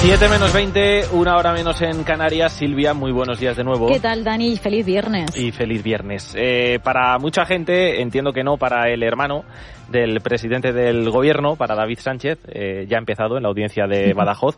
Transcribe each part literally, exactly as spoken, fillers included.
siete menos veinte, una hora menos en Canarias. Silvia, muy buenos días de nuevo. ¿Qué tal, Dani? Feliz viernes. Y feliz viernes. Eh, para mucha gente, entiendo que no, para el hermano del presidente del gobierno, para David Sánchez, eh, ya ha empezado en la audiencia de Badajoz,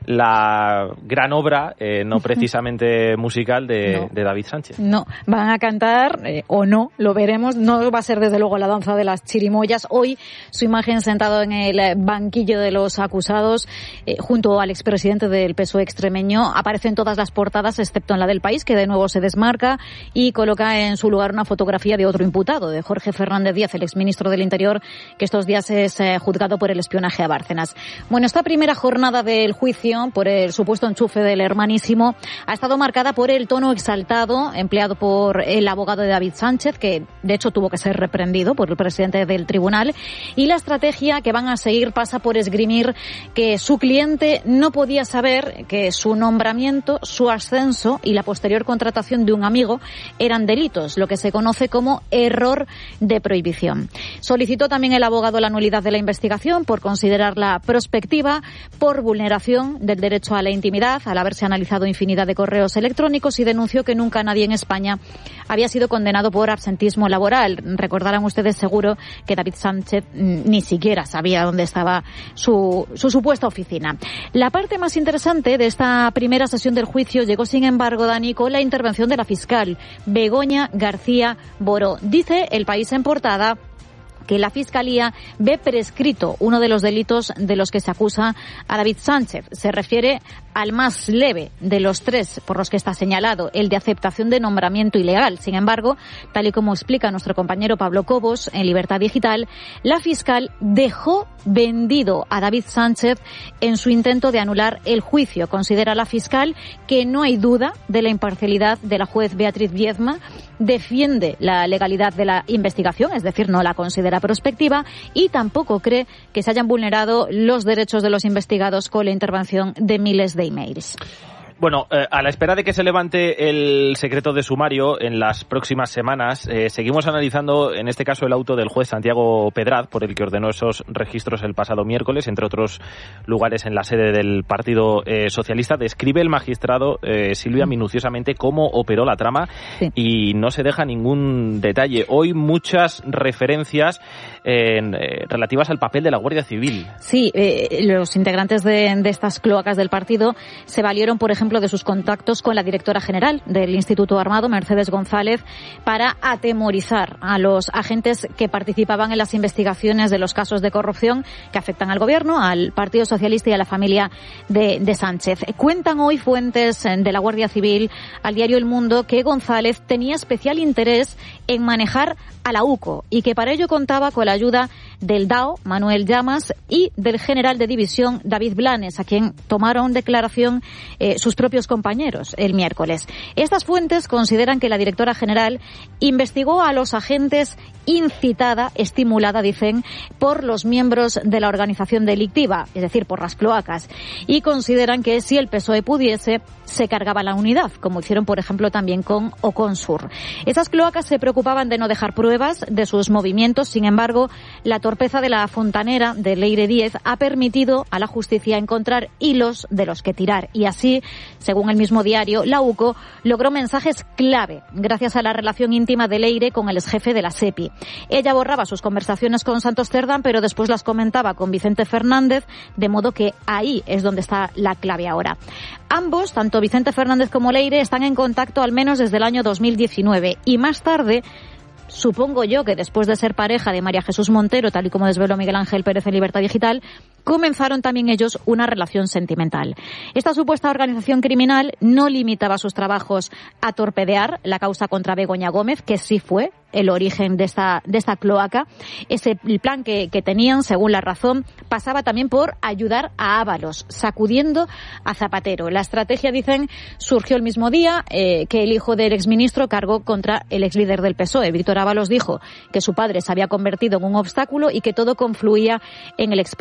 la gran obra, eh, no precisamente musical, de, no. de David Sánchez. No, van a cantar, eh, o no, lo veremos, no va a ser desde luego la danza de las chirimoyas. Hoy su imagen sentado en el banquillo de los acusados, eh, junto al expresidente del P S O E extremeño, aparece en todas las portadas, excepto en la del País, que de nuevo se desmarca y coloca en su lugar una fotografía de otro imputado, de Jorge Fernández Díaz, el exministro del Interior, que estos días es eh, juzgado por el espionaje a Bárcenas. Bueno, esta primera jornada del juicio por el supuesto enchufe del hermanísimo ha estado marcada por el tono exaltado empleado por el abogado de David Sánchez, que de hecho tuvo que ser reprendido por el presidente del tribunal, y la estrategia que van a seguir pasa por esgrimir que su cliente no podía saber que su nombramiento, su ascenso y la posterior contratación de un amigo eran delitos, lo que se conoce como error de prohibición. Solicitó también el abogado la nulidad de la investigación por considerarla prospectiva, por vulneración del derecho a la intimidad, al haberse analizado infinidad de correos electrónicos, y denunció que nunca nadie en España había sido condenado por absentismo laboral. Recordarán ustedes seguro que David Sánchez ni siquiera sabía dónde estaba su, su supuesta oficina. La parte más interesante de esta primera sesión del juicio llegó, sin embargo, Dani, con la intervención de la fiscal Begoña García Boró. Dice El País en portada que la Fiscalía ve prescrito uno de los delitos de los que se acusa a David Sánchez. Se refiere al más leve de los tres por los que está señalado, el de aceptación de nombramiento ilegal. Sin embargo, tal y como explica nuestro compañero Pablo Cobos en Libertad Digital, la fiscal dejó vendido a David Sánchez en su intento de anular el juicio. Considera la fiscal que no hay duda de la imparcialidad de la juez Beatriz Viedma, defiende la legalidad de la investigación, es decir, no la considera prospectiva, y tampoco cree que se hayan vulnerado los derechos de los investigados con la intervención de miles de emails. Bueno, eh, a la espera de que se levante el secreto de sumario en las próximas semanas, eh, seguimos analizando, en este caso, el auto del juez Santiago Pedraz, por el que ordenó esos registros el pasado miércoles, entre otros lugares en la sede del Partido eh, Socialista. Describe el magistrado, eh, Silvia, minuciosamente cómo operó la trama, sí, y no se deja ningún detalle. Hoy muchas referencias eh, eh, relativas al papel de la Guardia Civil. Sí, eh, los integrantes de, de estas cloacas del partido se valieron, por ejemplo, de sus contactos con la directora general del Instituto Armado, Mercedes González, para atemorizar a los agentes que participaban en las investigaciones de los casos de corrupción que afectan al Gobierno, al Partido Socialista y a la familia de, de Sánchez. Cuentan hoy fuentes de la Guardia Civil al diario El Mundo que González tenía especial interés en manejar a la UCO y que para ello contaba con la ayuda del D A O, Manuel Llamas, y del general de división, David Blanes, a quien tomaron declaración eh, sus propios compañeros el miércoles. Estas fuentes consideran que la directora general investigó a los agentes incitada, estimulada, dicen, por los miembros de la organización delictiva, es decir, por las cloacas, y consideran que si el P S O E pudiese, se cargaba la unidad, como hicieron, por ejemplo, también con Oconsur. Esas cloacas se preocupaban de no dejar pruebas de sus movimientos. Sin embargo, la torpeza de la fontanera de Leire Díez ha permitido a la justicia encontrar hilos de los que tirar, y así, según el mismo diario, la UCO logró mensajes clave gracias a la relación íntima de Leire con el exjefe de la SEPI. Ella borraba sus conversaciones con Santos Cerdán, pero después las comentaba con Vicente Fernández, de modo que ahí es donde está la clave ahora. Ambos, tanto Vicente Fernández como Leire, están en contacto al menos desde el año dos mil diecinueve, y más tarde, supongo yo que después de ser pareja de María Jesús Montero, tal y como desveló Miguel Ángel Pérez en Libertad Digital, comenzaron también ellos una relación sentimental. Esta supuesta organización criminal no limitaba sus trabajos a torpedear la causa contra Begoña Gómez, que sí fue el origen de esta de esta cloaca. Ese el plan que, que tenían, según La Razón, pasaba también por ayudar a Ábalos, sacudiendo a Zapatero. La estrategia, dicen, surgió el mismo día eh, que el hijo del exministro cargó contra el exlíder del P S O E. Víctor Ábalos dijo que su padre se había convertido en un obstáculo y que todo confluía en el expresidente.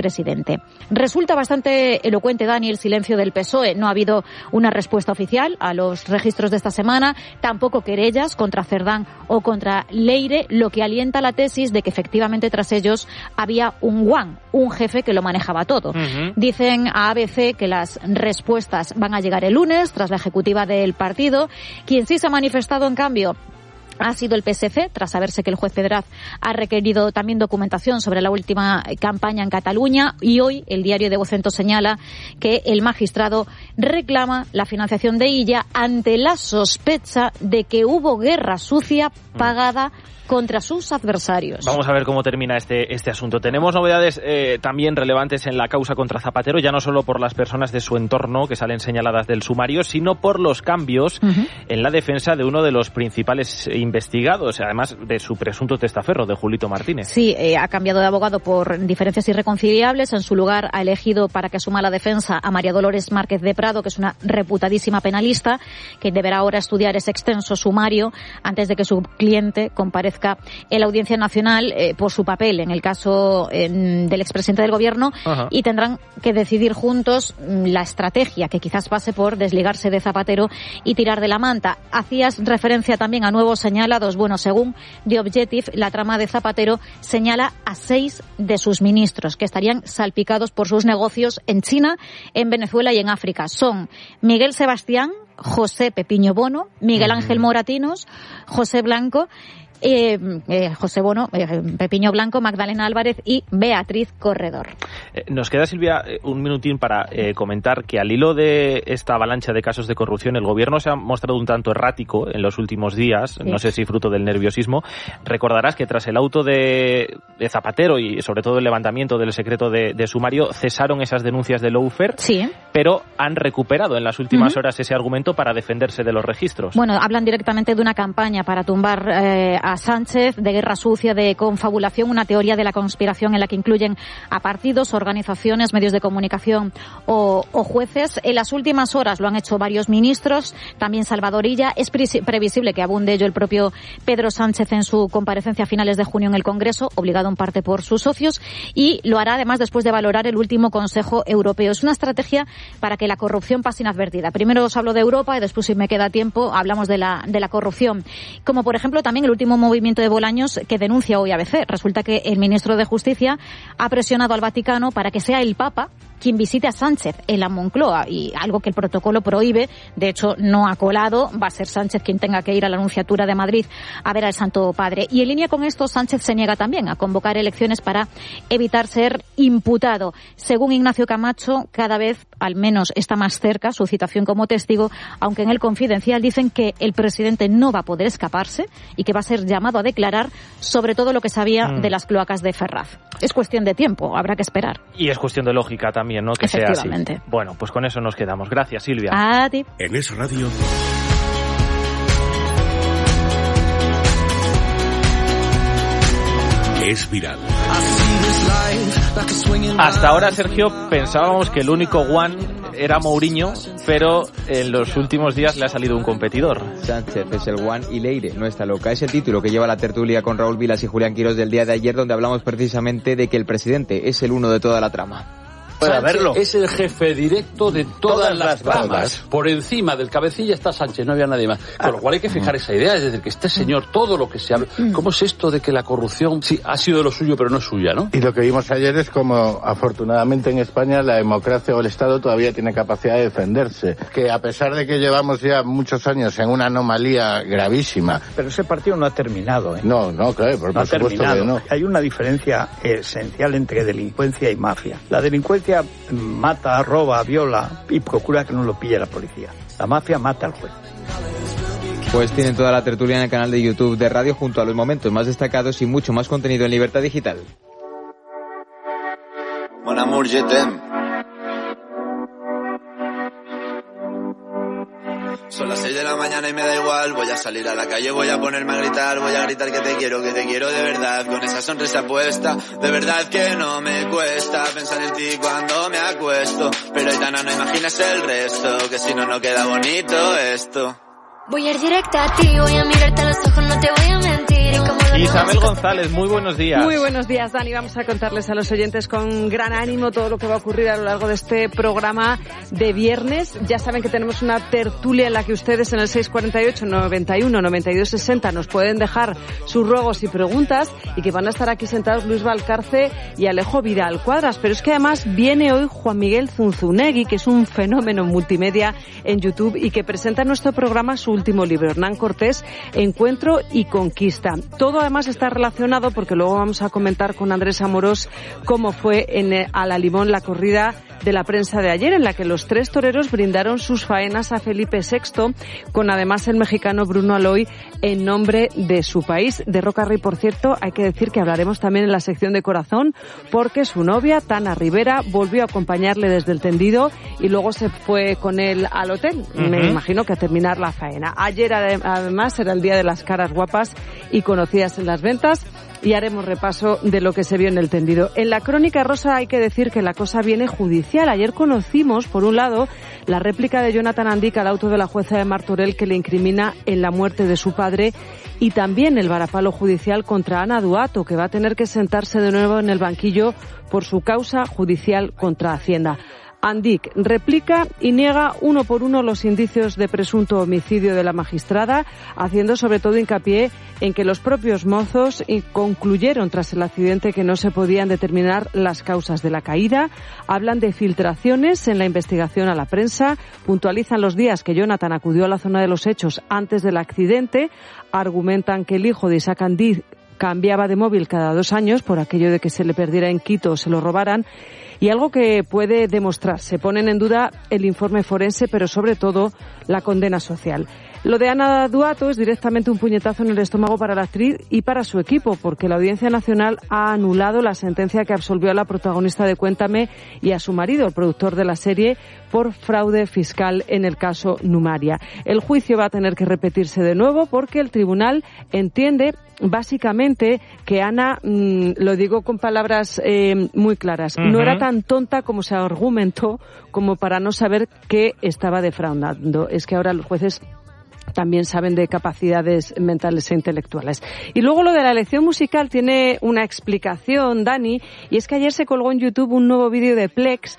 presidente. Resulta bastante elocuente, Dani, el silencio del P S O E. No ha habido una respuesta oficial a los registros de esta semana, tampoco querellas contra Cerdán o contra Leire, lo que alienta la tesis de que efectivamente tras ellos había un guan, un jefe que lo manejaba todo. Uh-huh. Dicen a A B C que las respuestas van a llegar el lunes tras la ejecutiva del partido. Quien sí se ha manifestado, en cambio, ha sido el P S C, tras saberse que el juez Pedraz ha requerido también documentación sobre la última campaña en Cataluña, y hoy el diario de Vocento señala que el magistrado reclama la financiación de Illa ante la sospecha de que hubo guerra sucia pagada contra sus adversarios. Vamos a ver cómo termina este este asunto. Tenemos novedades eh, también relevantes en la causa contra Zapatero, ya no solo por las personas de su entorno que salen señaladas del sumario, sino por los cambios uh-huh. en la defensa de uno de los principales investigados, además de su presunto testaferro, de Julito Martínez. Sí, eh, ha cambiado de abogado por diferencias irreconciliables. En su lugar ha elegido para que asuma la defensa a María Dolores Márquez de Prado, que es una reputadísima penalista, que deberá ahora estudiar ese extenso sumario antes de que su cliente comparezca en la Audiencia Nacional eh, por su papel en el caso eh, del expresidente del Gobierno. Ajá. Y tendrán que decidir juntos la estrategia, que quizás pase por desligarse de Zapatero y tirar de la manta. Hacías referencia también a nuevos señalados. Bueno, según The Objective, la trama de Zapatero señala a seis de sus ministros que estarían salpicados por sus negocios en China, en Venezuela y en África. Son Miguel Sebastián, José Pepiño Bono, Miguel Ángel Moratinos, José Blanco, Eh, eh, José Bono, eh, Pepiño Blanco, Magdalena Álvarez y Beatriz Corredor. Eh, nos queda, Silvia, un minutín para eh, comentar que al hilo de esta avalancha de casos de corrupción, el Gobierno se ha mostrado un tanto errático en los últimos días, sí. No sé si fruto del nerviosismo. Recordarás que tras el auto de, de Zapatero y sobre todo el levantamiento del secreto de, de sumario, cesaron esas denuncias de lawfare, sí. pero han recuperado en las últimas uh-huh. horas ese argumento para defenderse de los registros. Bueno, hablan directamente de una campaña para tumbar eh, a Sánchez, de guerra sucia, de confabulación, una teoría de la conspiración en la que incluyen a partidos, organizaciones, medios de comunicación o, o jueces. En las últimas horas lo han hecho varios ministros, también Salvador Illa. Es previsible que abunde ello el propio Pedro Sánchez en su comparecencia a finales de junio en el Congreso, obligado en parte por sus socios, y lo hará además después de valorar el último Consejo Europeo. Es una estrategia para que la corrupción pase inadvertida. Primero os hablo de Europa y después, si me queda tiempo, hablamos de la, de la corrupción. Como por ejemplo también el último movimiento de Bolaños que denuncia hoy A B C. Resulta que el ministro de Justicia ha presionado al Vaticano para que sea el Papa quien visite a Sánchez en la Moncloa, y algo que el protocolo prohíbe. De hecho, no ha colado. Va a ser Sánchez quien tenga que ir a la Nunciatura de Madrid a ver al Santo Padre. Y en línea con esto, Sánchez se niega también a convocar elecciones para evitar ser imputado. Según Ignacio Camacho, cada vez al menos está más cerca su citación como testigo, aunque en el Confidencial dicen que el presidente no va a poder escaparse y que va a ser llamado a declarar sobre todo lo que sabía mm. de las cloacas de Ferraz. Es cuestión de tiempo, habrá que esperar. Y es cuestión de lógica también, ¿no? Que sea así. Bueno, pues con eso nos quedamos. Gracias, Silvia. A ti. En Es Radio. Es viral. Hasta ahora, Sergio, pensábamos que el único one era Mourinho, pero en los últimos días le ha salido un competidor. Sánchez es el one y Leire no está loca. Es el título que lleva la tertulia con Raúl Vilas y Julián Quirós del día de ayer, donde hablamos precisamente de que el presidente es el uno de toda la trama. Sánchez es el jefe directo de todas, todas las ramas. Por encima del cabecilla está Sánchez, no había nadie más. Con lo cual hay que fijar esa idea, es decir, que este señor, todo lo que se habla... ¿Cómo es esto de que la corrupción sí ha sido de lo suyo, pero no es suya, no? Y lo que vimos ayer es como, afortunadamente en España, la democracia o el Estado todavía tiene capacidad de defenderse. Que a pesar de que llevamos ya muchos años en una anomalía gravísima... Pero ese partido no ha terminado, ¿eh? No, no, claro, por, no por supuesto terminado. que no. Hay una diferencia esencial entre delincuencia y mafia. La delincuencia mata, roba, viola y procura que no lo pille la policía. La mafia mata al juez. Pues tienen toda la tertulia en el canal de YouTube de Radio, junto a los momentos más destacados y mucho más contenido en Libertad Digital. Mon amour, je t'aime. Son las seis de la mañana y me da igual. Voy a salir a la calle, voy a ponerme a gritar. Voy a gritar que te quiero, que te quiero de verdad. Con esa sonrisa puesta, de verdad que no me cuesta pensar en ti cuando me acuesto. Pero Aitana, no imaginas el resto, que si no, no queda bonito esto. Voy a ir directa a ti, voy a mirarte a los ojos, no te voy a mentir. Y como Isabel González, muy buenos días. Muy buenos días, Dani. Vamos a contarles a los oyentes con gran ánimo todo lo que va a ocurrir a lo largo de este programa de viernes. Ya saben que tenemos una tertulia en la que ustedes en el seis cuatro ocho, noventa y uno, noventa y dos sesenta nos pueden dejar sus ruegos y preguntas y que van a estar aquí sentados Luis Valcarce y Alejo Vidal Cuadras. Pero es que además viene hoy Juan Miguel Zunzunegui, que es un fenómeno multimedia en YouTube y que presenta en nuestro programa su último libro, Hernán Cortés, Encuentro y Conquista. Todo además está relacionado porque luego vamos a comentar con Andrés Amorós cómo fue en Alalimón la corrida de la prensa de ayer, en la que los tres toreros brindaron sus faenas a Felipe sexto, con además el mexicano Bruno Aloy en nombre de su país. De Roca Rey, por cierto, hay que decir que hablaremos también en la sección de corazón, porque su novia, Tana Rivera, volvió a acompañarle desde el tendido y luego se fue con él al hotel, uh-huh. me imagino que a terminar la faena. Ayer además era el día de las caras guapas y conocidas en las ventas, y haremos repaso de lo que se vio en el tendido. En la crónica rosa hay que decir que la cosa viene judicial. Ayer conocimos, por un lado, la réplica de Jonathan Andic al auto de la jueza de Martorell que le incrimina en la muerte de su padre, y también el varapalo judicial contra Ana Duato, que va a tener que sentarse de nuevo en el banquillo por su causa judicial contra Hacienda. Andic replica y niega uno por uno los indicios de presunto homicidio de la magistrada, haciendo sobre todo hincapié en que los propios mozos concluyeron tras el accidente que no se podían determinar las causas de la caída. Hablan de filtraciones en la investigación a la prensa, puntualizan los días que Jonathan acudió a la zona de los hechos antes del accidente, argumentan que el hijo de Isaac Andic cambiaba de móvil cada dos años por aquello de que se le perdiera en Quito o se lo robaran. Y algo que puede demostrarse, ponen en duda el informe forense, pero sobre todo la condena social. Lo de Ana Duato es directamente un puñetazo en el estómago para la actriz y para su equipo, porque la Audiencia Nacional ha anulado la sentencia que absolvió a la protagonista de Cuéntame y a su marido, el productor de la serie, por fraude fiscal en el caso Numaria. El juicio va a tener que repetirse de nuevo porque el tribunal entiende básicamente que Ana, mmm, lo digo con palabras eh, muy claras, uh-huh. no era tan tonta como se argumentó como para no saber que estaba defraudando. Es que ahora los jueces también saben de capacidades mentales e intelectuales. Y luego lo de la elección musical tiene una explicación, Dani, y es que ayer se colgó en YouTube un nuevo vídeo de Plex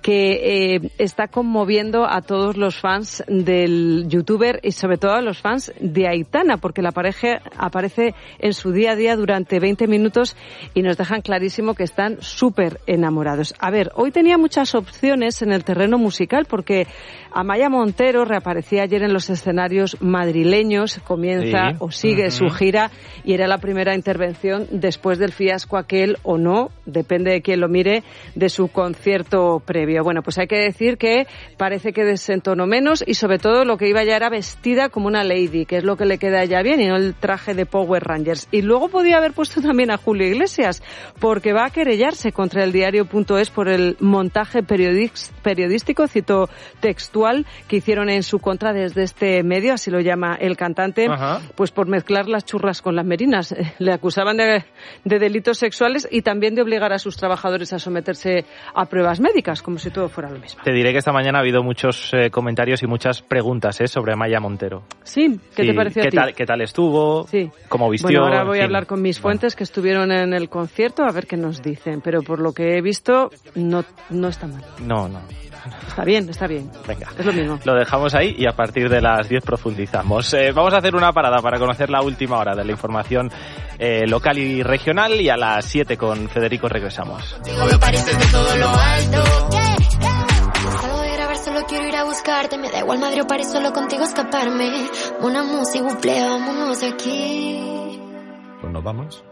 que eh, está conmoviendo a todos los fans del youtuber y sobre todo a los fans de Aitana, porque la pareja aparece en su día a día durante veinte minutos y nos dejan clarísimo que están súper enamorados. A ver, hoy tenía muchas opciones en el terreno musical porque Amaya Montero reaparecía ayer en los escenarios madrileños, comienza sí. o sigue uh-huh. su gira y era la primera intervención después del fiasco aquel o no, depende de quién lo mire, de su concierto previo. Bueno, pues hay que decir que parece que desentonó menos y sobre todo lo que iba ya era vestida como una lady, que es lo que le queda ya bien y no el traje de Power Rangers. Y luego podía haber puesto también a Julio Iglesias, porque va a querellarse contra el diario punto es por el montaje periodístico, cito textual, que hicieron en su contra desde este medio, así lo llama el cantante, Ajá. pues por mezclar las churras con las merinas. Le acusaban de, de delitos sexuales y también de obligar a sus trabajadores a someterse a pruebas médicas, como si todo fuera lo mismo. Te diré que esta mañana ha habido muchos eh, comentarios y muchas preguntas eh, sobre Amaya Montero. Sí, ¿qué sí, te pareció ¿qué a ti? Tal, ¿Qué tal estuvo? Sí. ¿Cómo vistió? Bueno, ahora voy a hablar con mis fuentes que estuvieron en el concierto a ver qué nos dicen, pero por lo que he visto no, no está mal. No, no. Está bien, está bien. Venga, es lo mismo. Lo dejamos ahí y a partir de las diez profundizamos. Eh, vamos a hacer una parada para conocer la última hora de la información eh, local y regional y a las siete con Federico regresamos. Solo quiero ir a buscarte, me da igual madre o París, solo contigo escaparme. Una música, buple, vámonos de aquí. Pues nos vamos.